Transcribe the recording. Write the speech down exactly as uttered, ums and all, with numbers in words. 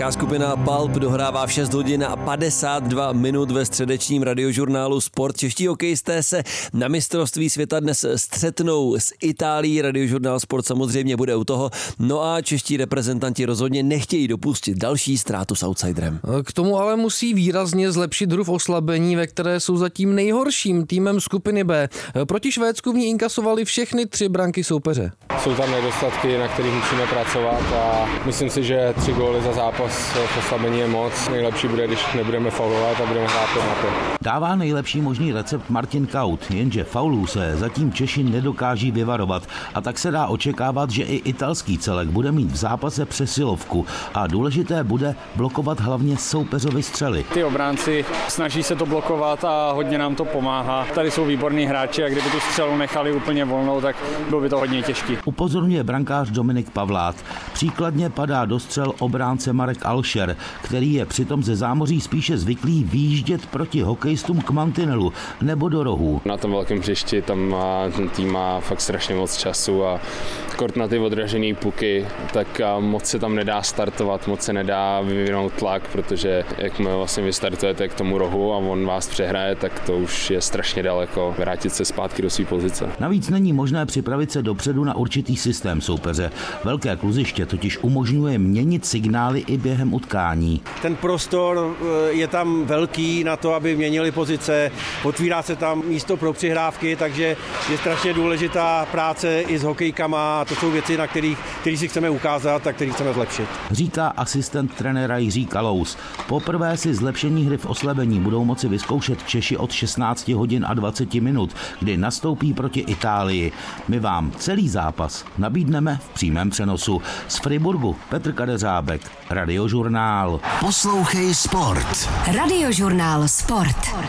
Česká skupina Pulp dohrává v šest hodin a padesát dva minut ve středečním radiožurnálu Sport. Čeští hokejisté se na mistrovství světa dnes střetnou s Itálií. Radiožurnál Sport samozřejmě bude u toho. No a čeští reprezentanti rozhodně nechtějí dopustit další ztrátu s outsiderem. K tomu ale musí výrazně zlepšit hru v oslabení, ve které jsou zatím nejhorším týmem skupiny B. Proti Švédsku v ní inkasovali všechny tři branky soupeře. Jsou tam nedostatky, na kterých musíme pracovat a myslím si, že tři góly za zápas v oslabení je moc. Nejlepší bude, když nebudeme faulovat a budeme hrát na to. Dává nejlepší možný recept Martin Kaut, jenže faulů se zatím Češi nedokáží vyvarovat a tak se dá očekávat, že i italský celek bude mít v zápase přesilovku a důležité bude blokovat hlavně soupeřovi střely. Ty obránci snaží se to blokovat a hodně nám to pomáhá. Tady jsou výborní hráči a kdyby tu střelu nechali úplně volnou, tak bylo by to hodně těžký. Upozorňuje brankář Dominik Pavlát. Příkladně padá do střel obránce Marek Alšer, který je přitom ze zámoří spíše zvyklý výjíždět proti hokejistům k mantinelu nebo do rohů. Na tom velkém hřišti tam má, ten tým má fakt strašně moc času a kort na ty odražený puky, tak moc se tam nedá startovat, moc se nedá vyvinout tlak, protože jakmile vlastně vy startujete k tomu rohu a on vás přehraje, tak to už je strašně daleko vrátit se zpátky do své pozice. Navíc není možné připravit se dopředu na určitý systém soupeře. Velké kluziště totiž umožňuje měnit signály i během utkání. Ten prostor je tam velký na to, aby měnili pozice, otvírá se tam místo pro přihrávky, takže je strašně důležitá práce i s hokejkama a to jsou věci, na kterých, kterých si chceme ukázat a kterých chceme zlepšit. Říká asistent trenéra Jiří Kalous. Poprvé si zlepšení hry v oslabení budou moci vyzkoušet Češi od šestnáct hodin a dvacet minut, kdy nastoupí proti Itálii. My vám celý zápas nabídneme v přímém přenosu. Z Friburgu Petr Kadeřábek, Radiožurnál. Poslouchej Sport. Radiožurnál Sport.